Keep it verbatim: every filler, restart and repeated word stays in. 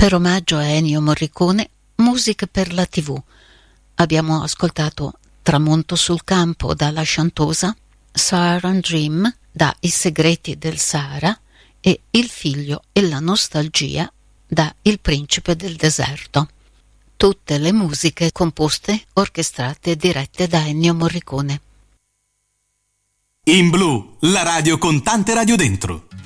Per omaggio a Ennio Morricone, musiche per la tivù. Abbiamo ascoltato Tramonto sul campo dalla Chantosa, Saharan Dream da I segreti del Sahara e Il figlio e la nostalgia da Il principe del deserto. Tutte le musiche composte, orchestrate e dirette da Ennio Morricone. In Blu, la radio con tante radio dentro.